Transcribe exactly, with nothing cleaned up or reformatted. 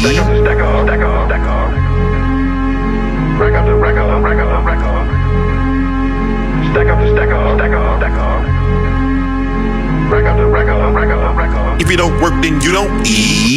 Stack up, stack up, stack up, stack up. Rack up, rack up, rack up, rack up. Stack up, stack up, stack up, stack up. Rack up, rack up, rack up, rack up. If you don't work, then you don't eat.